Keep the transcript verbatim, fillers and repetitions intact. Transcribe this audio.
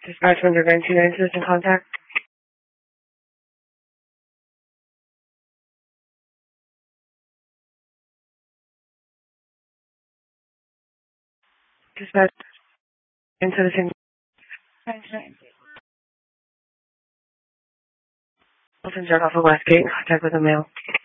Dispatch one nine two nine, citizen contact. Dispatch and citizen. Wilson Jet off of Westgate, contact with a male.